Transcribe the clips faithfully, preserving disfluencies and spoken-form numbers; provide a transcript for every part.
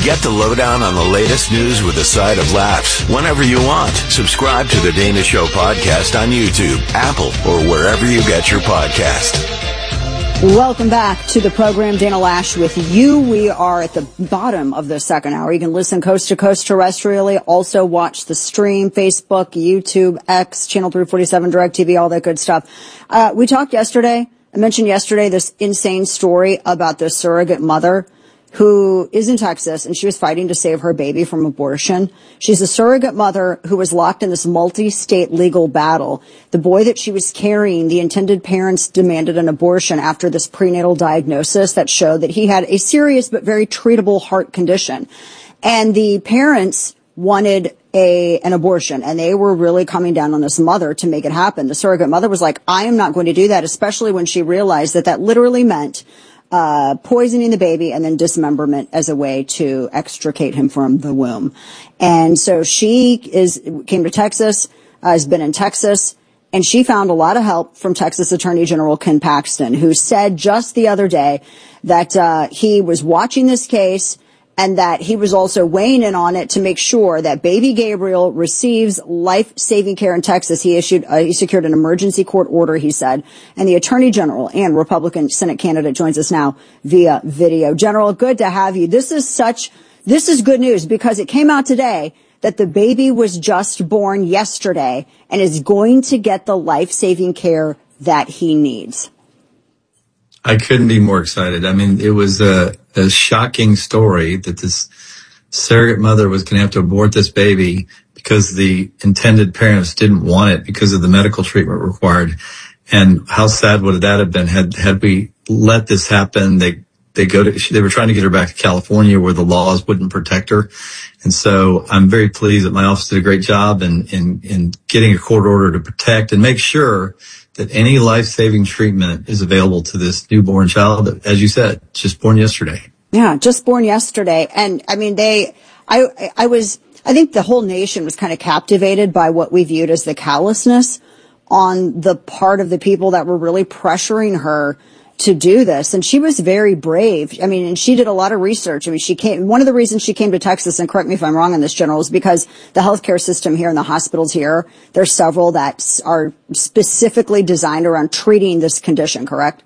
Get the lowdown on the latest news with a side of laughs whenever you want. Subscribe to the Dana Show podcast on YouTube, Apple, or wherever you get your podcast. Welcome back to the program. Dana Loesch with you. We are at the bottom of the second hour. You can listen coast to coast terrestrially. Also watch the stream, Facebook, YouTube, X, Channel three forty-seven, DirecTV, all that good stuff. Uh, we talked yesterday. I mentioned yesterday this insane story about the surrogate mother who is in Texas, and she was fighting to save her baby from abortion. She's a surrogate mother who was locked in this multi-state legal battle. The boy that she was carrying, the intended parents demanded an abortion after this prenatal diagnosis that showed that he had a serious but very treatable heart condition. And the parents wanted a an abortion, and they were really coming down on this mother to make it happen. The surrogate mother was like, I am not going to do that, especially when she realized that that literally meant Uh, poisoning the baby and then dismemberment as a way to extricate him from the womb. And so she is, came to Texas, uh, has been in Texas, and she found a lot of help from Texas Attorney General Ken Paxton, who said just the other day that, uh, he was watching this case and that he was also weighing in on it to make sure that baby Gabriel receives life-saving care in Texas. He issued, uh, he secured an emergency court order, he said, and the Attorney General and Republican Senate candidate joins us now via video. General, good to have you. This is such, this is good news because it came out today that the baby was just born yesterday and is going to get the life-saving care that he needs. I couldn't be more excited. I mean, it was a, a shocking story that this surrogate mother was going to have to abort this baby because the intended parents didn't want it because of the medical treatment required. And how sad would that have been had, had we let this happen? They, they go to, they were trying to get her back to California where the laws wouldn't protect her. And so I'm very pleased that my office did a great job in, in, in getting a court order to protect and make sure that any life-saving treatment is available to this newborn child that, as you said, just born yesterday. Yeah, just born yesterday. And I mean, they, I, I was, I think the whole nation was kind of captivated by what we viewed as the callousness on the part of the people that were really pressuring her to do this. And she was very brave. I mean, and she did a lot of research. I mean, she came, one of the reasons she came to Texas, and correct me if I'm wrong on this, General, is because the healthcare system here and the hospitals here, there's several that are specifically designed around treating this condition, correct?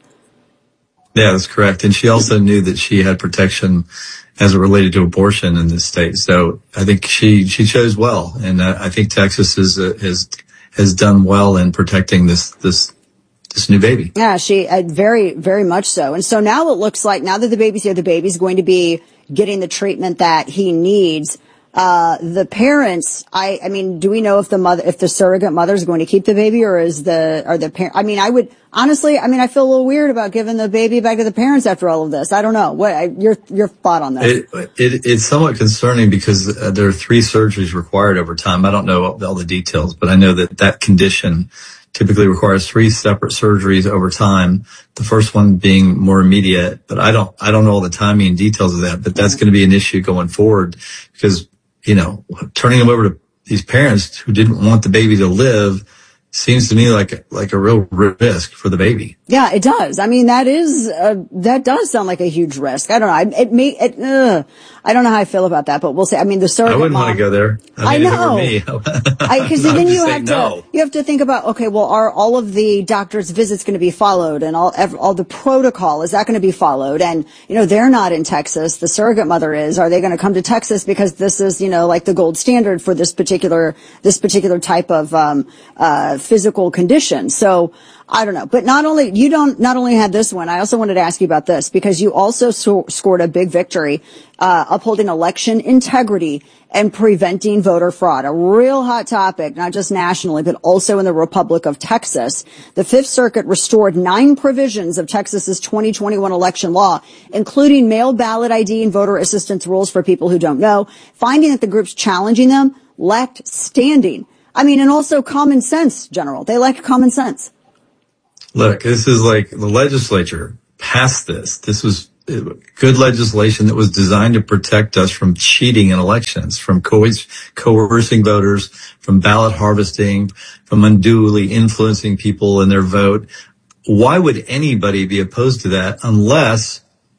Yeah, that's correct. And she also knew that she had protection as it related to abortion in this state. So I think she, she chose well. And uh, I think Texas is, uh, has, has done well in protecting this, this, this new baby. Yeah, she uh, very, very much so. And so now it looks like now that the baby's here, the baby's going to be getting the treatment that he needs. Uh, the parents, I, I mean, do we know if the mother, if the surrogate mother is going to keep the baby, or is the, are the parent, I mean, I would, honestly, I mean, I feel a little weird about giving the baby back to the parents after all of this. I don't know. What, I, your, your thought on that? It, it, it's somewhat concerning because uh, there are three surgeries required over time. I don't know all the details, but I know that that condition typically requires three separate surgeries over time. The first one being more immediate, but I don't, I don't know all the timing and details of that, but that's going to be an issue going forward because, you know, turning them over to these parents who didn't want the baby to live seems to me like, like a real risk for the baby. Yeah, it does. I mean, that is, uh, that does sound like a huge risk. I don't know. I, it may, it, uh, I don't know how I feel about that, but we'll see. I mean, the surrogate I wouldn't mom, want to go there. I, mean, I know. If it were me. I, cause then you have to, no. you have to think about, okay, well, are all of the doctor's visits going to be followed and all, all the protocol, is that going to be followed? And, you know, they're not in Texas. The surrogate mother is. Are they going to come to Texas because this is, you know, like the gold standard for this particular, this particular type of, um, uh, physical condition? So, I don't know. But not only, you don't, not only had this one, I also wanted to ask you about this because you also so, scored a big victory, uh, upholding election integrity and preventing voter fraud. A real hot topic, not just nationally, but also in the Republic of Texas. The Fifth Circuit restored nine provisions of Texas's twenty twenty-one election law, including mail ballot I D and voter assistance rules for people who don't know, finding that the groups challenging them lacked standing. I mean, and also common sense, General. They lacked common sense. Look, this is like the legislature passed this. This was good legislation that was designed to protect us from cheating in elections, from co- coercing voters, from ballot harvesting, from unduly influencing people in their vote. Why would anybody be opposed to that unless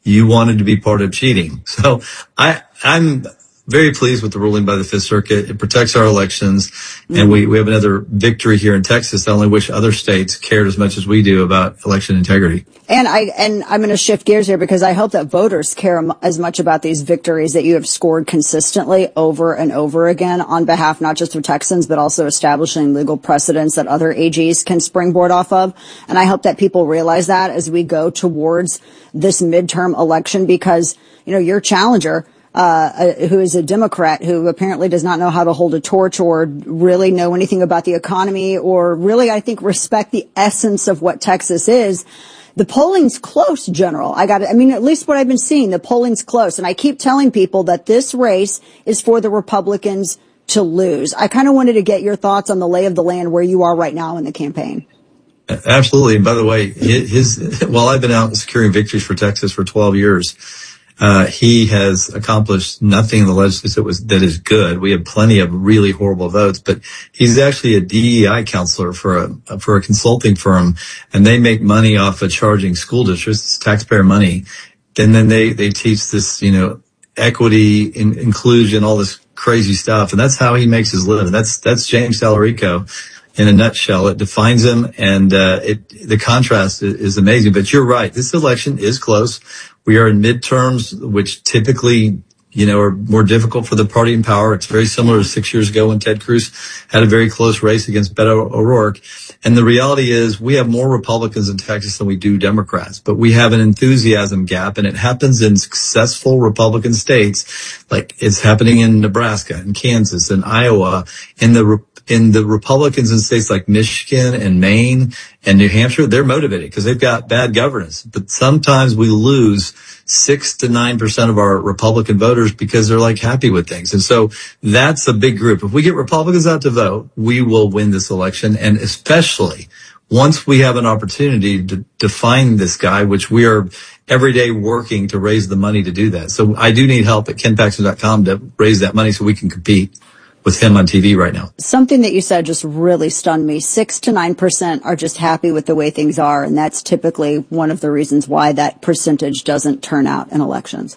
you wanted to be part of cheating. So I, I'm very pleased with the ruling by the Fifth Circuit. It protects our elections, and we, we have another victory here in Texas. I only wish other states cared as much as we do about election integrity. And I and I'm going to shift gears here because I hope that voters care as much about these victories that you have scored consistently over and over again on behalf not just of Texans, but also establishing legal precedents that other A Gs can springboard off of. And I hope that people realize that as we go towards this midterm election, because, you know, your challenger, Uh, who is a Democrat who apparently does not know how to hold a torch or really know anything about the economy or really, I think, respect the essence of what Texas is. The polling's close, General. I got it. I mean, at least what I've been seeing, the polling's close. And I keep telling people that this race is for the Republicans to lose. I kind of wanted to get your thoughts on the lay of the land where you are right now in the campaign. Absolutely. And by the way, his, while I've been out securing victories for Texas for twelve years, Uh, he has accomplished nothing in the legislature that was, that is good. We have plenty of really horrible votes, but he's actually a D E I counselor for a, for a consulting firm, and they make money off of charging school districts. It's taxpayer money. And then they, they teach this, you know, equity, in, inclusion, all this crazy stuff. And that's how he makes his living. That's, that's James Tallarico in a nutshell. It defines him, and, uh, it, the contrast is, is amazing. But you're right. This election is close. We are in midterms, which typically, you know, are more difficult for the party in power. It's very similar to six years ago when Ted Cruz had a very close race against Beto O'Rourke. And the reality is we have more Republicans in Texas than we do Democrats, but we have an enthusiasm gap, and it happens in successful Republican states. Like it's happening in Nebraska and Kansas and Iowa. In the In the Republicans in states like Michigan and Maine and New Hampshire, they're motivated because they've got bad governance. But sometimes we lose six to nine percent of our Republican voters because they're like happy with things. And so that's a big group. If we get Republicans out to vote, we will win this election. And especially once we have an opportunity to define this guy, which we are every day working to raise the money to do that. So I do need help at ken paxton dot com to raise that money so we can compete with him on T V right now. Something that you said just really stunned me. Six to nine percent are just happy with the way things are, and that's typically one of the reasons why that percentage doesn't turn out in elections.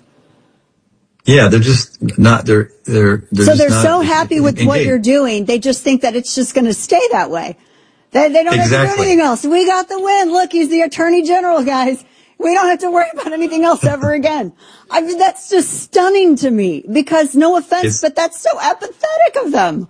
Yeah, they're just not. They're they're. they're so just they're not so happy with engaged. what you're doing, they just think that it's just going to stay that way. They, they don't exactly. have to do anything else. We got the win. Look, he's the Attorney General, guys. We don't have to worry about anything else ever again. I mean, that's just stunning to me because no offense, it's, but that's so apathetic of them.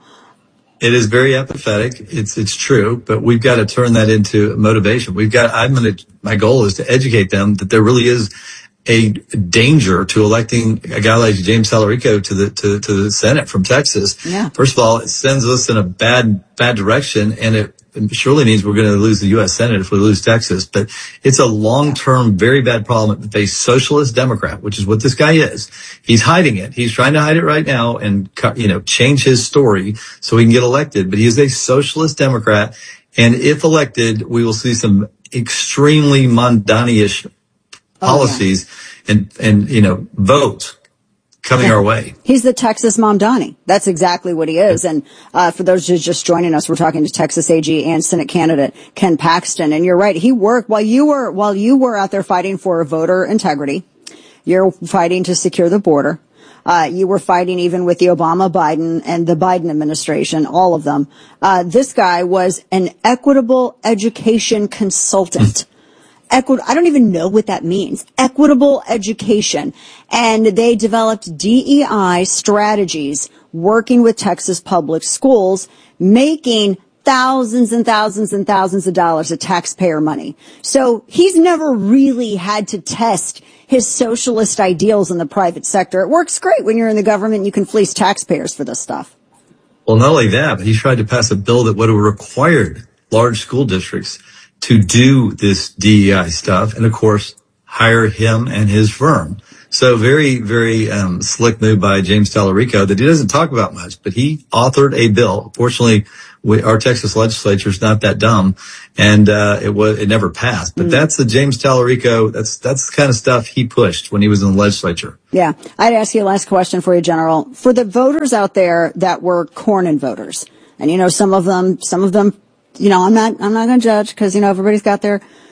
It is very apathetic. It's, it's true, but we've got to turn that into motivation. We've got, I'm going to, my goal is to educate them that there really is a danger to electing a guy like James Tallarico to the, to, to the Senate from Texas. Yeah. First of all, it sends us in a bad, bad direction, and it, It surely means we're going to lose the U S Senate if we lose Texas. But it's a long-term, very bad problem that a socialist Democrat, which is what this guy is. He's hiding it. He's trying to hide it right now and, you know, change his story so he can get elected. But he is a socialist Democrat. And if elected, we will see some extremely Mondani-ish policies oh, yeah. and, and, you know, votes coming yeah. our way. He's the Texas Mamdani. That's exactly what he is. And uh for those who's just joining us, we're talking to Texas A G and Senate candidate Ken Paxton. And you're right. He worked while you were while you were out there fighting for voter integrity. You're fighting to secure the border. Uh you were fighting even with the Obama, Biden, and the Biden administration, all of them. Uh this guy was an equitable education consultant. Equi- I don't even know what that means. Equitable education. And they developed D E I strategies working with Texas public schools, making thousands and thousands and thousands of dollars of taxpayer money. So he's never really had to test his socialist ideals in the private sector. It works great when you're in the government. You can fleece taxpayers for this stuff. Well, not only that, but he tried to pass a bill that would have required large school districts to do this D E I stuff, and of course, hire him and his firm. So very, very um, slick move by James Tallarico that he doesn't talk about much, but he authored a bill. Fortunately, we, our Texas legislature is not that dumb, and uh, it was it never passed. But mm. that's the James Tallarico. That's that's the kind of stuff he pushed when he was in the legislature. Yeah, I'd ask you a last question for you, General. For the voters out there that were Cornyn voters, and you know some of them, some of them. You know, I'm not, I'm not going to judge because, you know, everybody's got their,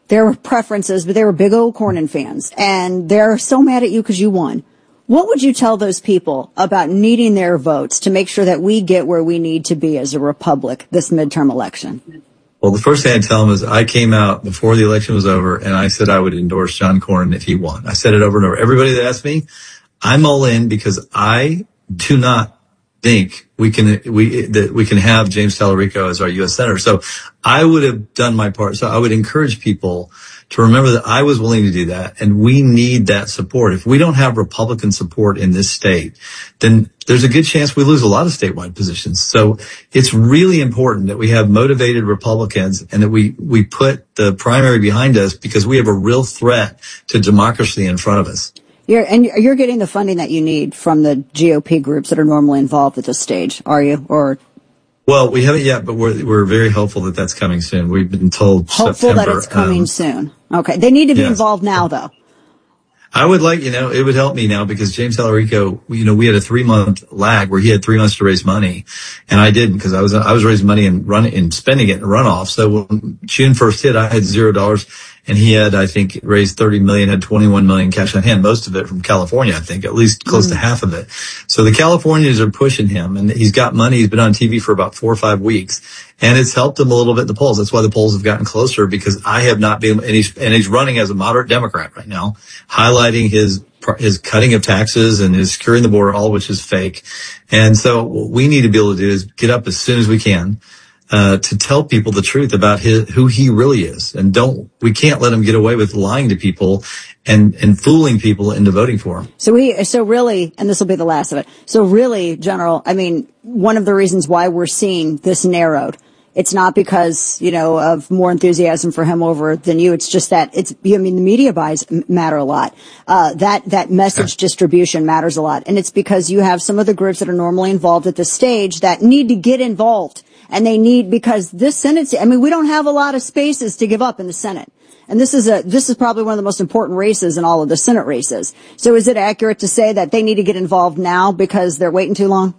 their preferences, but they were big old Cornyn fans, and they're so mad at you because you won. What would you tell those people about needing their votes to make sure that we get where we need to be as a republic this midterm election? Well, the first thing I tell them is I came out before the election was over, and I said I would endorse John Cornyn if he won. I said it over and over. Everybody that asked me, I'm all in because I do not think we can we that we can have James Tallarico as our U S Senator. So I would have done my part. So I would encourage people to remember that I was willing to do that, and we need that support. If we don't have Republican support in this state, then there's a good chance we lose a lot of statewide positions. So it's really important that we have motivated Republicans and that we we put the primary behind us because we have a real threat to democracy in front of us. You're, and you're getting the funding that you need from the G O P groups that are normally involved at this stage, are you? Or well, we haven't yet, but we're we're very hopeful that that's coming soon. We've been told hopeful September. that it's coming um, soon. Okay, they need to be yes. involved now, though. I would like, you know, it would help me now because James Tallarico, you know, we had a three month lag where he had three months to raise money, and I didn't because I was I was raising money and running and spending it in runoff. So when June first hit, I had zero dollars. And he had, I think, raised thirty million, had twenty-one million cash on hand, most of it from California, I think, at least close mm. to half of it. So the Californians are pushing him, and he's got money. He's been on T V for about four or five weeks, and it's helped him a little bit in the polls. That's why the polls have gotten closer, because I have not been, and he's, and he's running as a moderate Democrat right now, highlighting his, his cutting of taxes and his securing the border, all which is fake. And so what we need to be able to do is get up as soon as we can. Uh, to tell people the truth about his, who he really is. And don't, we can't let him get away with lying to people and, and fooling people into voting for him. So we, so really, and this will be the last of it. So really, General, I mean, one of the reasons why we're seeing this narrowed, it's not because, you know, of more enthusiasm for him over than you. It's just that it's, I mean, the media buys matter a lot. Uh, that, that message distribution matters a lot. And it's because you have some of the groups that are normally involved at this stage that need to get involved. And they need, because this Senate, I mean, we don't have a lot of spaces to give up in the Senate. And this is a, this is probably one of the most important races in all of the Senate races. So is it accurate to say that they need to get involved now because they're waiting too long?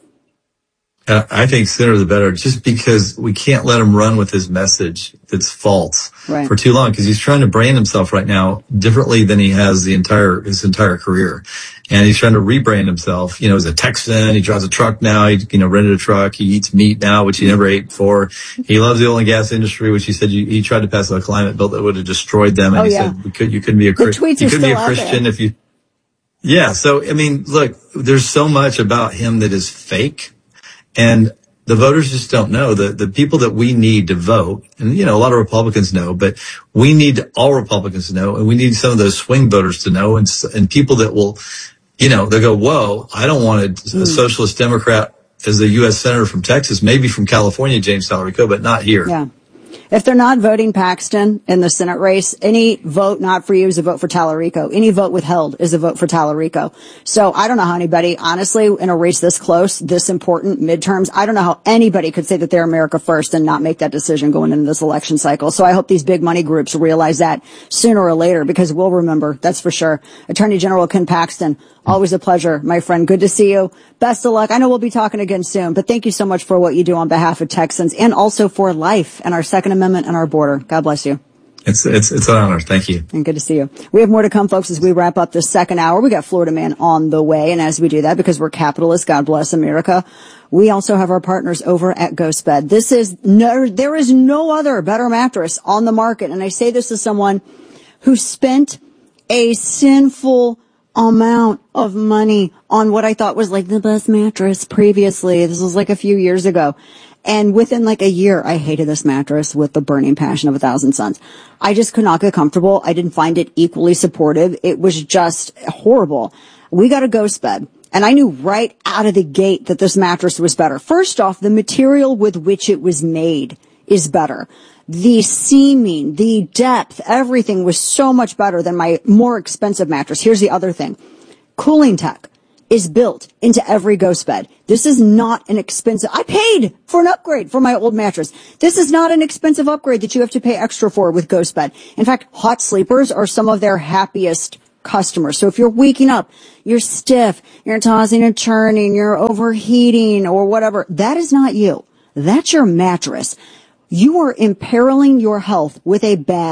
Uh, I think sooner the better, just because we can't let him run with his message that's false right. for too long, because he's trying to brand himself right now differently than he has the entire, his entire career. And he's trying to rebrand himself, you know, as a Texan. He drives a truck now. He, you know, rented a truck. He eats meat now, which he never ate before. He loves the oil and gas industry, which he said you, he tried to pass a climate bill that would have destroyed them. And oh, he yeah. said we could, you couldn't be a, the tweets you are couldn't be a still Christian if you, yeah. So, I mean, look, there's so much about him that is fake, and the voters just don't know. The, the people that we need to vote, and, you know, a lot of Republicans know, but we need all Republicans to know, and we need some of those swing voters to know, and, and people that will, you know, they'll go, whoa, I don't want a, a socialist Democrat as the U S Senator from Texas, maybe from California, James Tallarico, but not here. Yeah. If they're not voting Paxton in the Senate race, any vote not for you is a vote for Tallarico. Any vote withheld is a vote for Tallarico. So I don't know how anybody, honestly, in a race this close, this important, midterms, I don't know how anybody could say that they're America first and not make that decision going into this election cycle. So I hope these big money groups realize that sooner or later, because we'll remember, that's for sure. Attorney General Ken Paxton, always a pleasure, my friend. Good to see you. Best of luck. I know we'll be talking again soon, but thank you so much for what you do on behalf of Texans and also for life and our Second Amendment and our border. God bless you. It's, it's, it's an honor. Thank you. And good to see you. We have more to come, folks, as we wrap up this second hour. We got Florida Man on the way. And as we do that, because we're capitalists, God bless America, we also have our partners over at GhostBed. This is no, there is no other better mattress on the market. And I say this as someone who spent a sinful amount of money on what I thought was like the best mattress previously. This was like a few years ago. And within like a year, I hated this mattress with the burning passion of a thousand suns. I just could not get comfortable. I didn't find it equally supportive. It was just horrible. We got a GhostBed, and I knew right out of the gate that this mattress was better. First off, the material with which it was made is better. The seaming, the depth, everything was so much better than my more expensive mattress. Here's the other thing. Cooling tech is built into every GhostBed. This is not an expensive, I paid for an upgrade for my old mattress. This is not an expensive upgrade that you have to pay extra for with GhostBed. In fact, hot sleepers are some of their happiest customers. So if you're waking up, you're stiff, you're tossing and turning, you're overheating or whatever, that is not you. That's your mattress. You are imperiling your health with a bad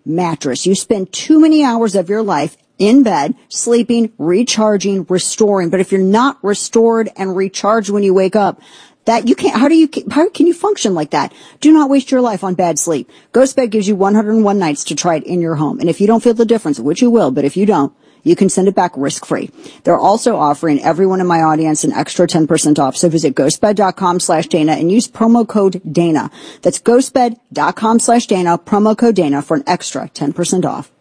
mattress. You spend too many hours of your life in bed, sleeping, recharging, restoring. But if you're not restored and recharged when you wake up, that you can't, how do you, how can you function like that? Do not waste your life on bad sleep. GhostBed gives you one hundred one nights to try it in your home. And if you don't feel the difference, which you will, but if you don't, you can send it back risk-free. They're also offering everyone in my audience an extra ten percent off. So visit ghostbed.com slash Dana and use promo code Dana. That's ghostbed.com slash Dana, promo code Dana for an extra ten percent off.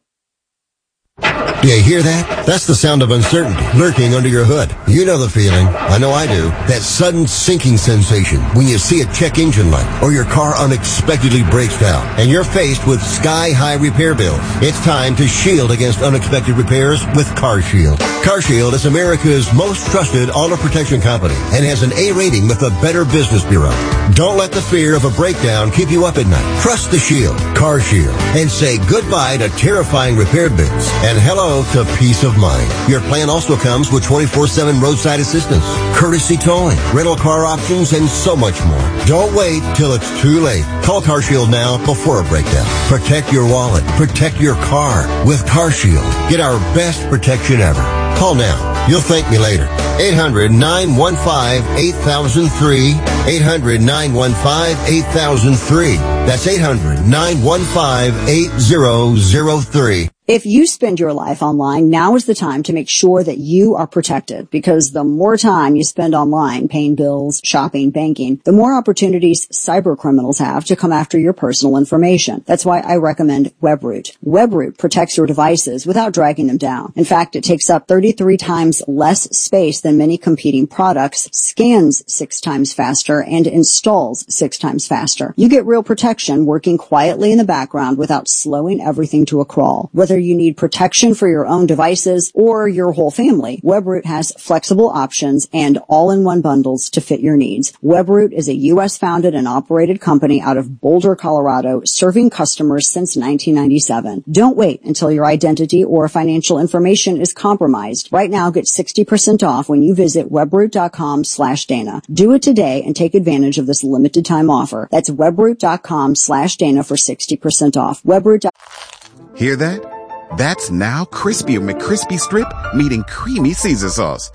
Do you hear that? That's the sound of uncertainty lurking under your hood. You know the feeling. I know I do. That sudden sinking sensation when you see a check engine light or your car unexpectedly breaks down and you're faced with sky-high repair bills. It's time to shield against unexpected repairs with CarShield. CarShield is America's most trusted auto protection company and has an A rating with the Better Business Bureau. Don't let the fear of a breakdown keep you up at night. Trust the Shield, CarShield, and say goodbye to terrifying repair bills and hello to peace of mind. Your plan also comes with twenty-four seven roadside assistance, courtesy towing, rental car options, and so much more. Don't wait till it's too late. Call CarShield now before a breakdown. Protect your wallet. Protect your car with CarShield. Get our best protection ever. Call now. You'll thank me later. eight hundred nine one five eight thousand three. eight hundred nine one five eight thousand three. That's eight hundred nine one five eight zero zero three. If you spend your life online, now is the time to make sure that you are protected, because the more time you spend online paying bills, shopping, banking, the more opportunities cyber criminals have to come after your personal information. That's why I recommend WebRoot. WebRoot protects your devices without dragging them down. In fact, it takes up thirty-three times less space than many competing products, scans six times faster, and installs six times faster. You get real protection working quietly in the background without slowing everything to a crawl. Whether you need protection for your own devices or your whole family, WebRoot has flexible options and all-in-one bundles to fit your needs. WebRoot is a U S founded and operated company out of Boulder, Colorado, serving customers since nineteen ninety-seven. Don't wait until your identity or financial information is compromised. Right now, get sixty percent off when you visit webroot.com slash Dana. Do it today and take advantage of this limited time offer. That's webroot.com slash Dana for sixty percent off. Webroot. Hear that? That's now Crispy McCrispy Strip meeting Creamy Caesar Sauce.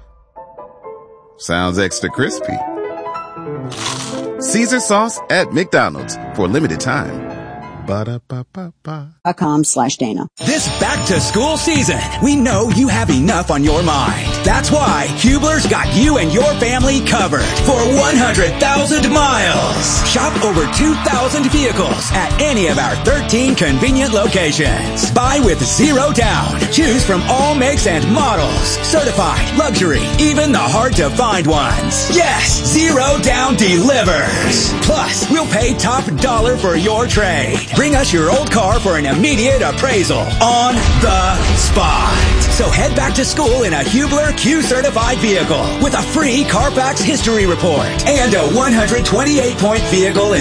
Sounds extra crispy. Caesar Sauce at McDonald's for a limited time. Ba-da-ba-ba-ba. .com slash Dana. This back-to-school season, we know you have enough on your mind. That's why Hubler's got you and your family covered for one hundred thousand miles. Shop over two thousand vehicles at any of our thirteen convenient locations. Buy with zero down. Choose from all makes and models. Certified, luxury, even the hard-to-find ones. Yes, zero down delivers. Plus, we'll pay top dollar for your trade. Bring us your old car for an immediate appraisal on the spot. So head back to school in a Hubler Q-certified vehicle with a free Carfax history report and a one hundred twenty-eight point vehicle